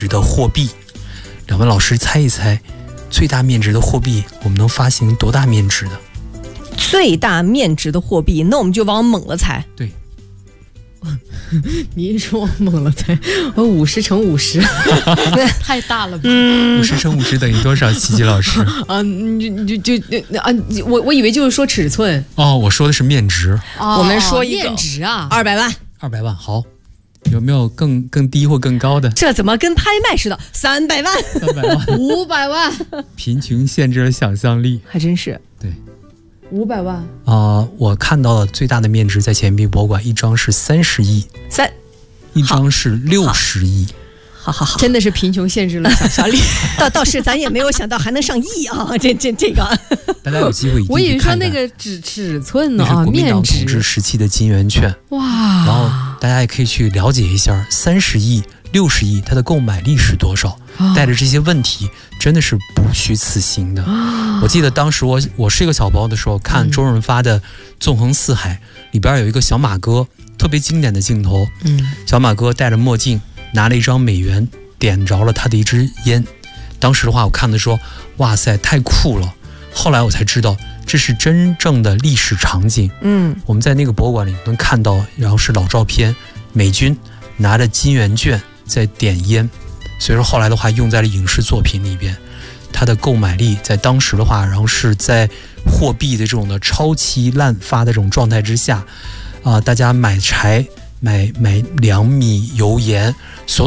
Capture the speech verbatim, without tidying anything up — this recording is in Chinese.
的货币，两位老师猜一猜，最大面值的货币我们能发行多大面值的？ 最大面值的货币，那我们就往猛了猜。 对， 你一说猛了猜，我五十乘五十，太大了吧？ 五十乘五十等于多少？琪琪老师啊，就就就啊，我我以为就是说尺寸哦，我说的是面值。 哦、 我们说一个面值啊， 二百万， 二百万，好。有没有更更低或更高的？ 这怎么跟拍卖似的？三百万， 三百万， 五百万， 贫穷限制了想象力， 还真是。 对， 五百万啊、呃！我看到了最大的面值在钱币博物馆，一张是三十亿， 三， 一张是六十亿。 好好好， 真的是贫穷限制了想象力。 倒倒是咱也没有想到还能上亿啊！这这这个， 大家有机会一定去看看。 我以为说那个尺尺寸呢啊， 国民党面值统治时期的金圆券。 哇！ 然后大家也可以去了解一下三十亿、六十亿它的购买力是多少。 哦、 带着这些问题，真的是不虚此行的。哦、我记得当时我我是一个小朋友的时候，看周润发的《纵横四海》，里边有一个小马哥，特别经典的镜头。嗯，小马哥戴着墨镜，拿了一张美元，点着了他的一支烟。当时的话，我看的说，哇塞，太酷了。后来我才知道，这是真正的历史场景。嗯，我们在那个博物馆里能看到，然后是老照片，美军拿着金圆券在点烟。所以说后来的话用在了影视作品里边，它的购买力在当时的话，然后是在货币的这种的超期滥发的这种状态之下，啊、呃，大家买柴、买买粮米、油盐，所有